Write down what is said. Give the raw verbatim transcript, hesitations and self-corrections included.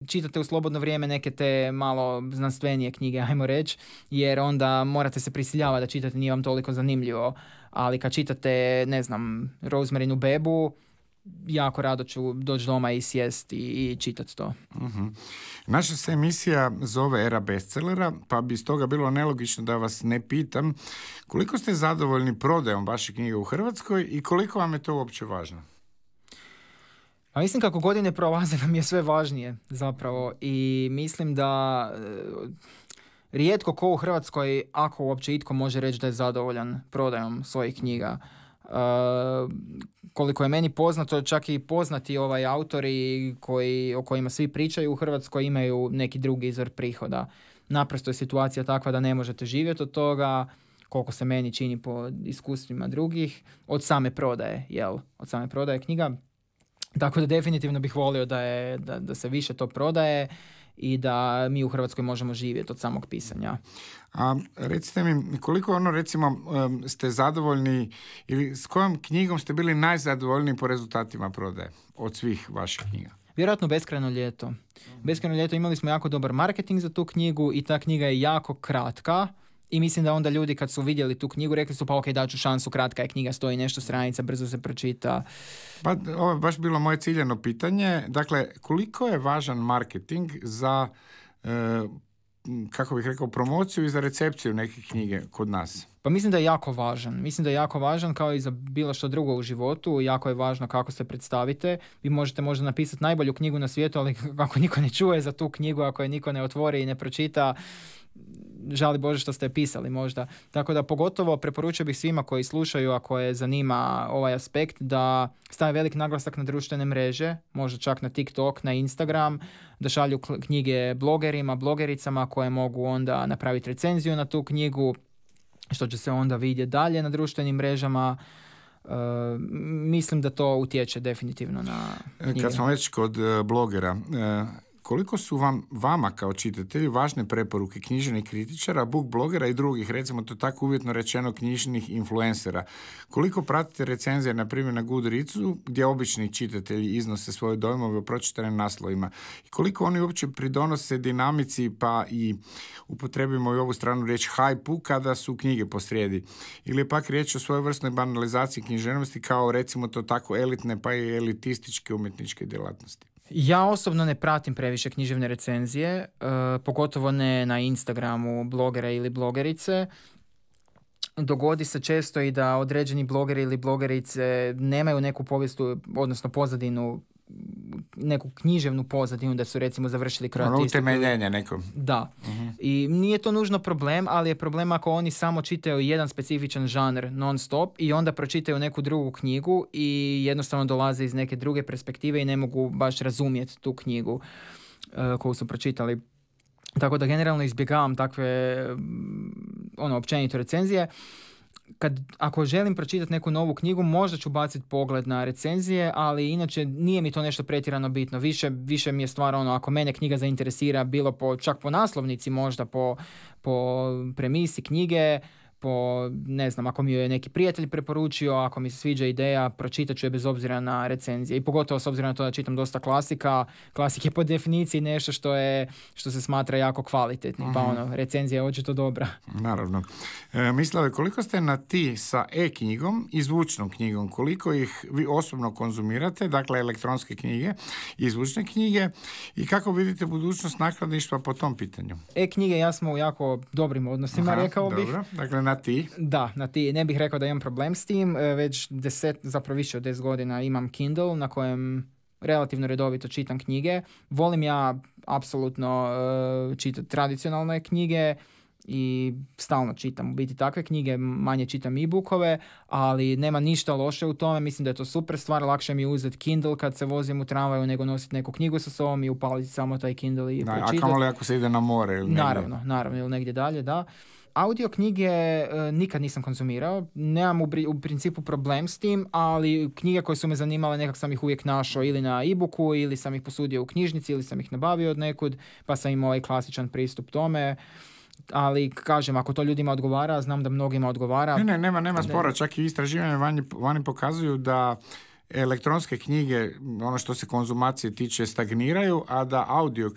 čitate u slobodno vrijeme neke te malo znanstvenije knjige, ajmo reći, jer onda morate se prisiljavati da čitate, nije vam toliko zanimljivo. Ali kad čitate, ne znam, Rosemarinu bebu, jako rado ću doći doma i sjesti i, i čitati to. Uh-huh. Naša se emisija zove Era bestsellera, pa bi stoga bilo nelogično da vas ne pitam koliko ste zadovoljni prodajom vaše knjige u Hrvatskoj i koliko vam je to uopće važno? A mislim kako godine prolaze nam je sve važnije zapravo i mislim da e, rijetko ko u Hrvatskoj, ako uopće itko može reći da je zadovoljan prodajom svojih knjiga. Uh, koliko je meni poznato, čak i poznati ovaj autori koji, o kojima svi pričaju u Hrvatskoj imaju neki drugi izvor prihoda. Naprosto je situacija takva da ne možete živjeti od toga, koliko se meni čini po iskustvima drugih, od same prodaje, jel? Od same prodaje knjiga. Tako da definitivno bih volio da, je, da, da se više to prodaje i da mi u Hrvatskoj možemo živjeti od samog pisanja. A recite mi, koliko ono recimo ste zadovoljni ili s kojom knjigom ste bili najzadovoljniji po rezultatima prodaje od svih vaših knjiga? Vjerojatno Beskrajno ljeto. Beskrajno ljeto imali smo jako dobar marketing za tu knjigu i ta knjiga je jako kratka. I mislim da onda ljudi kad su vidjeli tu knjigu rekli su pa ok, daću šansu, kratka je knjiga, stoji nešto stranica, brzo se pročita. Pa ovo je baš bilo moje ciljano pitanje. Dakle, koliko je važan marketing za, e, kako bih rekao, promociju i za recepciju neke knjige kod nas? Pa mislim da je jako važan. Mislim da je jako važan kao i za bilo što drugo u životu. Jako je važno kako se predstavite. Vi možete možda napisati najbolju knjigu na svijetu, ali ako niko ne čuje za tu knjigu, ako je niko ne otvori i ne pročita, žali Bože što ste je pisali možda. Tako da pogotovo preporučio bih svima koji slušaju, ako je zanima ovaj aspekt, da stave velik naglasak na društvene mreže, možda čak na TikTok, na Instagram, da šalju knjige blogerima, blogericama koje mogu onda napraviti recenziju na tu knjigu, što će se onda vidjeti dalje na društvenim mrežama. Uh, mislim da to utječe definitivno na knjige. Kad smo već kod uh, blogera, uh, koliko su vam, vama kao čitatelji važne preporuke književnih kritičara, book blogera i drugih, recimo to tako uvjetno rečeno, knjižnih influencera? Koliko pratite recenzije, na primjer na Goodreadsu, gdje obični čitatelji iznose svoje dojmove o pročitanim naslovima? I koliko oni uopće pridonose dinamici, pa i upotrebimo i ovu stranu riječ hajpu, kada su knjige posrijedi? Ili je pak riječ o svojevrsnoj banalizaciji književnosti kao recimo to tako elitne pa i elitističke umjetničke djelatnosti? Ja osobno ne pratim previše književne recenzije, uh, pogotovo ne na Instagramu blogera ili blogerice. Dogodi se često i da određeni blogeri ili blogerice nemaju neku povijestu, odnosno pozadinu, neku književnu pozadinu, da su recimo završili kroatistiku. Ono utemeljenje neko. Da. Uh-huh. I nije to nužno problem, ali je problem ako oni samo čitaju jedan specifičan žanr non stop i onda pročitaju neku drugu knjigu i jednostavno dolaze iz neke druge perspektive i ne mogu baš razumjeti tu knjigu uh, koju su pročitali. Tako da generalno izbjegavam takve ono, općenito recenzije. Kad, ako želim pročitati neku novu knjigu, možda ću baciti pogled na recenzije, ali inače nije mi to nešto pretjerano bitno. Više, više mi je stvar ono, ako mene knjiga zainteresira, bilo po, čak po naslovnici, možda po, po premisi knjige, po, ne znam, ako mi je neki prijatelj preporučio, ako mi se sviđa ideja, pročitat ću je bez obzira na recenzije. I pogotovo s obzirom na to da čitam dosta klasika. Klasik je po definiciji nešto što je, što se smatra jako kvalitetnim. Uh-huh. Pa ono, recenzija je očito dobra. Naravno. E, Mislave, koliko ste na ti sa e-knjigom i zvučnom knjigom? Koliko ih vi osobno konzumirate, dakle elektronske knjige i zvučne knjige, i kako vidite budućnost nakladništva po tom pitanju? E-knjige ja smo u jako dobrim odnosima, Aha, rekao bih. Dobro. Dakle, na ti? Da, na ti. Ne bih rekao da imam problem s tim. Već deset, zapravo više od deset godina imam Kindle na kojem relativno redovito čitam knjige. Volim ja apsolutno uh, čitati tradicionalne knjige i stalno čitam u biti takve knjige, manje čitam e-bookove, ali nema ništa loše u tome. Mislim da je to super stvar. Lakše mi je uzeti Kindle kad se vozim u tramvaju nego nositi neku knjigu sa sobom i upaliti samo taj Kindle i pročitati. A kamoli ako se ide na more ili negdje? Naravno, naravno, ili negdje dalje, da. Audio knjige e, nikad nisam konzumirao, nemam u, u principu problem s tim, ali knjige koje su me zanimale nekak sam ih uvijek našao ili na e-booku, ili sam ih posudio u knjižnici, ili sam ih nabavio od nekud, pa sam imao ovaj klasičan pristup tome. Ali kažem, ako to ljudima odgovara, znam da mnogima odgovara. Ne, ne, nema, nema spora, čak i istraživanja vani, vani pokazuju da elektronske knjige, ono što se konzumacije tiče, stagniraju, a da audio